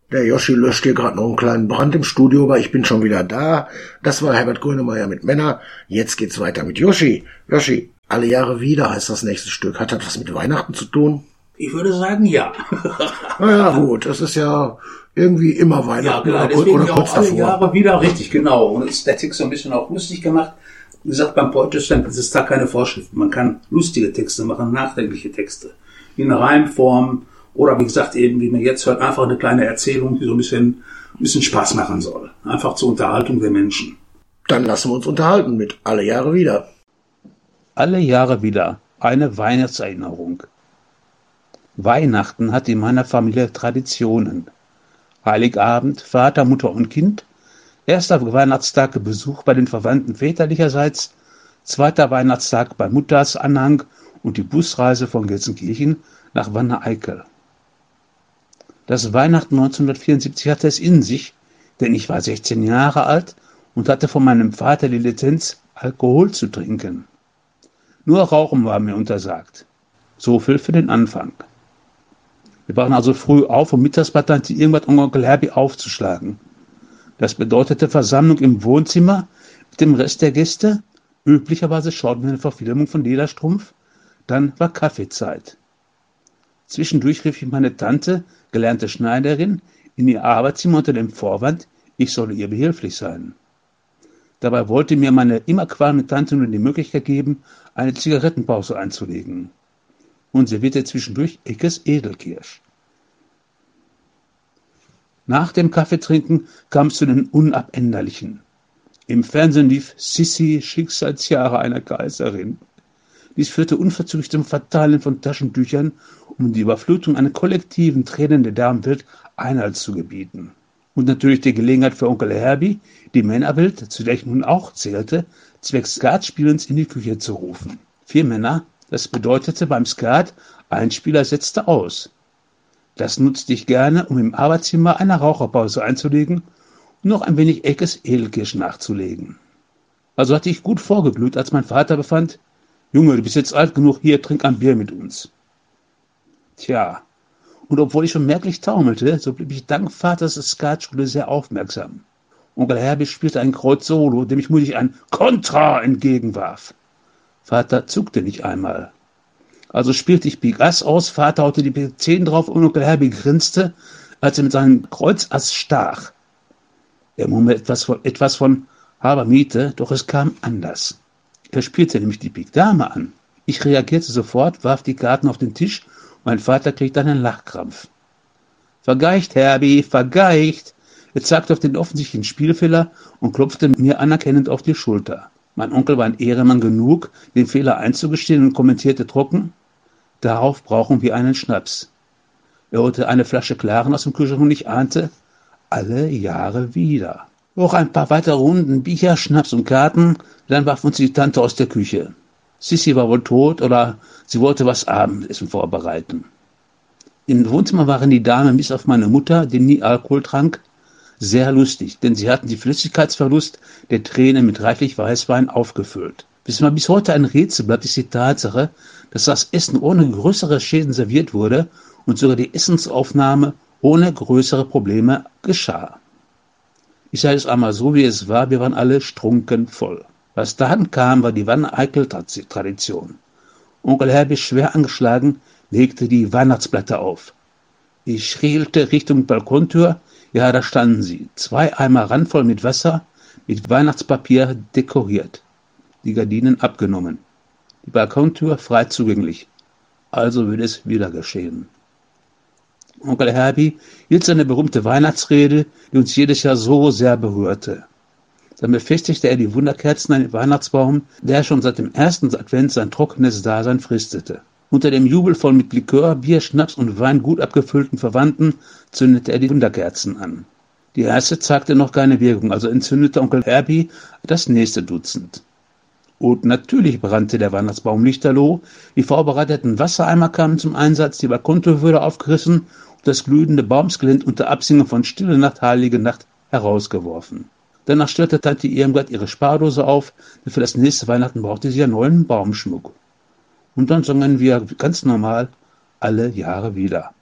Der Yoshi löscht hier gerade noch einen kleinen Brand im Studio, aber ich bin schon wieder da. Das war Herbert Grönemeyer mit Männer. Jetzt geht's weiter mit Yoshi. Yoshi, alle Jahre wieder heißt das nächste Stück. Hat das was mit Weihnachten zu tun? Ich würde sagen, ja. Naja, gut, das ist ja irgendwie immer Weihnachten. Ja, klar, deswegen ja auch alle Jahre wieder, richtig, genau. Und ist der Text so ein bisschen auch lustig gemacht. Wie gesagt, beim Poetry Slam ist es da keine Vorschrift. Man kann lustige Texte machen, nachdenkliche Texte. In Reimform oder wie gesagt eben, wie man jetzt hört, einfach eine kleine Erzählung, die so ein bisschen Spaß machen soll. Einfach zur Unterhaltung der Menschen. Dann lassen wir uns unterhalten mit Alle Jahre wieder. Alle Jahre wieder eine Weihnachtserinnerung. Weihnachten hat in meiner Familie Traditionen. Heiligabend, Vater, Mutter und Kind. Erster Weihnachtstag Besuch bei den Verwandten väterlicherseits. Zweiter Weihnachtstag bei Mutters Anhang und die Busreise von Gelsenkirchen nach Wanne-Eickel. Das Weihnachten 1974 hatte es in sich, denn ich war 16 Jahre alt und hatte von meinem Vater die Lizenz, Alkohol zu trinken. Nur Rauchen war mir untersagt. So viel für den Anfang. Wir waren also früh auf, um mittags bei Tante Irmgard und Onkel Herbie aufzuschlagen. Das bedeutete Versammlung im Wohnzimmer mit dem Rest der Gäste. Üblicherweise schauten wir eine Verfilmung von Lederstrumpf. Dann war Kaffeezeit. Zwischendurch rief ich meine Tante, gelernte Schneiderin, in ihr Arbeitszimmer unter dem Vorwand, ich solle ihr behilflich sein. Dabei wollte mir meine immer qualmende Tante nur die Möglichkeit geben, eine Zigarettenpause einzulegen. Und servierte zwischendurch Eckes Edelkirsch. Nach dem Kaffeetrinken kam es zu den Unabänderlichen. Im Fernsehen lief Sissi, Schicksalsjahre einer Kaiserin. Dies führte unverzüglich zum Verteilen von Taschentüchern, um die Überflutung einer kollektiven Tränen der Damenwelt Einhalt zu gebieten. Und natürlich die Gelegenheit für Onkel Herbie, die Männerwelt, zu der ich nun auch zählte, zwecks Skatspielens in die Küche zu rufen. 4 Männer, das bedeutete beim Skat, ein Spieler setzte aus. Das nutzte ich gerne, um im Arbeitszimmer eine Raucherpause einzulegen und noch ein wenig Eckes Edelkirsch nachzulegen. Also hatte ich gut vorgeglüht, als mein Vater befand, Junge, du bist jetzt alt genug, hier, trink ein Bier mit uns. Tja, und obwohl ich schon merklich taumelte, so blieb ich dank Vaters Skatschule sehr aufmerksam. Onkel Herbie spielte ein Kreuz Solo, dem ich mutig ein Kontra entgegenwarf. Vater zuckte nicht einmal. Also spielte ich Pik Ass aus, Vater haute die Pik 10 drauf und Onkel Herbie grinste, als er mit seinem Kreuz Ass stach. Er murmelte etwas von halber Miete, doch es kam anders. Er spielte nämlich die Pik Dame an. Ich reagierte sofort, warf die Karten auf den Tisch und mein Vater kriegte einen Lachkrampf. Vergeicht, Herbie, vergeicht! Er zeigte auf den offensichtlichen Spielfehler und klopfte mir anerkennend auf die Schulter. Mein Onkel war ein Ehrenmann genug, den Fehler einzugestehen und kommentierte trocken, darauf brauchen wir einen Schnaps. Er holte eine Flasche Klaren aus dem Kühlschrank und ich ahnte, alle Jahre wieder. Noch ein paar weitere Runden, Bier, Schnaps und Karten, dann warf uns die Tante aus der Küche. Sissi war wohl tot oder sie wollte was Abendessen vorbereiten. Im Wohnzimmer waren die Damen bis auf meine Mutter, die nie Alkohol trank, sehr lustig, denn sie hatten die Flüssigkeitsverlust der Tränen mit reichlich Weißwein aufgefüllt. Bis heute ein Rätsel bleibt, ist die Tatsache, dass das Essen ohne größere Schäden serviert wurde und sogar die Essensaufnahme ohne größere Probleme geschah. Ich sage es einmal so, wie es war, wir waren alle strunken voll. Was dann kam, war die Wanne-Eickel-Tradition. Onkel Herbie, schwer angeschlagen, legte die Weihnachtsblätter auf. Ich schielte Richtung Balkontür, ja, da standen sie, 2 Eimer randvoll mit Wasser, mit Weihnachtspapier dekoriert, die Gardinen abgenommen, die Balkontür frei zugänglich. Also würde es wieder geschehen. Onkel Herbie hielt seine berühmte Weihnachtsrede, die uns jedes Jahr so sehr berührte. Dann befestigte er die Wunderkerzen an den Weihnachtsbaum, der schon seit dem ersten Advent sein trockenes Dasein fristete. Unter dem Jubel von mit Likör, Bier, Schnaps und Wein gut abgefüllten Verwandten zündete er die Wunderkerzen an. Die erste zeigte noch keine Wirkung, also entzündete Onkel Herbie das nächste Dutzend. Und natürlich brannte der Weihnachtsbaum lichterloh, die vorbereiteten Wassereimer kamen zum Einsatz, die Balkontür wurde aufgerissen und das glühende Baumskelett unter Absingen von Stille Nacht, Heilige Nacht herausgeworfen. Danach stellte Tante Irmgard ihre Spardose auf, denn für das nächste Weihnachten brauchte sie ja neuen Baumschmuck. Und dann sangen wir ganz normal alle Jahre wieder.